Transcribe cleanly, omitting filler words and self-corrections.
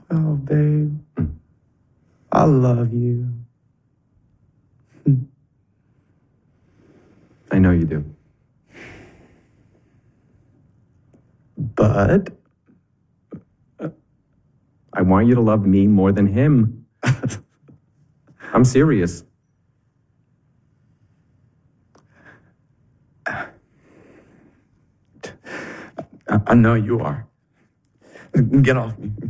Oh, babe. I love you. I know you do. But I want you to love me more than him. I'm serious. I know you are. Get off me.